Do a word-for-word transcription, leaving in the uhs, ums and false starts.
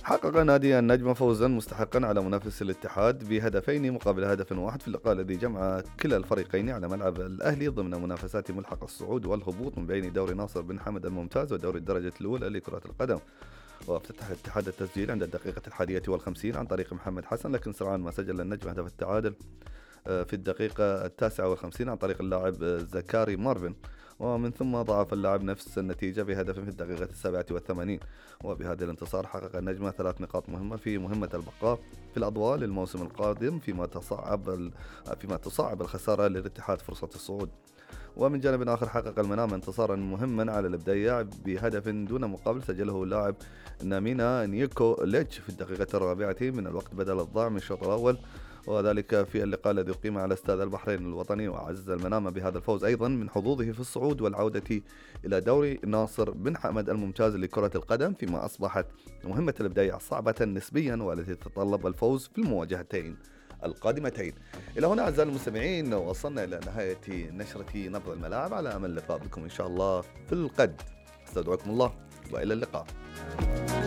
حقق نادي النجمة فوزا مستحقا على منافس الاتحاد بهدفين مقابل هدف واحد في اللقاء الذي جمع كلا الفريقين على ملعب الأهلي ضمن منافسات ملحق الصعود والهبوط من بين دوري ناصر بن حمد الممتاز ودوري الدرجة الأولى لكرة القدم. وافتتح الاتحاد التسجيل عند الدقيقة الحادية والخمسين عن طريق محمد حسن، لكن سرعان ما سجل النجم هدف التعادل في الدقيقة التاسعة والخمسين عن طريق اللاعب زكاري مارفن، ومن ثم ضاعف اللاعب نفس النتيجة بهدف في الدقيقة السابعة والثمانين. وبهذا الانتصار حقق النجم ثلاث نقاط مهمة في مهمة البقاء في الأضواء للموسم القادم، فيما تصعب فيما تصعب الخسارة للاتحاد فرصة الصعود. ومن جانب آخر حقق المنام انتصارا مهما على الابديع بهدف دون مقابل سجله اللاعب نامينا نيكو ليتش في الدقيقة الرابعة من الوقت بدل الضاع من الشوط الأول، وذلك في اللقاء الذي أقيم على استاد البحرين الوطني. وعزز المنام بهذا الفوز أيضا من حظوظه في الصعود والعودة إلى دوري ناصر بن حمد الممتاز لكرة القدم، فيما أصبحت مهمة الابديع صعبة نسبيا والتي تتطلب الفوز في المواجهتين القادمتين. إلى هنا أعزائي المستمعين وصلنا إلى نهاية نشرة نبض الملاعب، على أمل اللقاء بكم إن شاء الله في القد. استودعكم الله وإلى اللقاء.